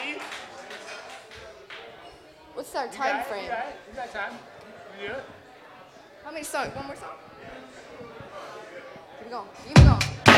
What's our time frame? You got time. You do it. How many songs? One more song? Keep it going. Keep it going.